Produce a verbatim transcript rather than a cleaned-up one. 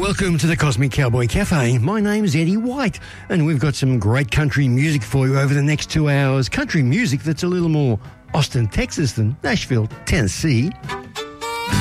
Welcome to the Cosmic Cowboy Cafe. My name's Eddie White, and we've got some great country music for you over the next two hours. Country music that's a little more Austin, Texas than Nashville, Tennessee.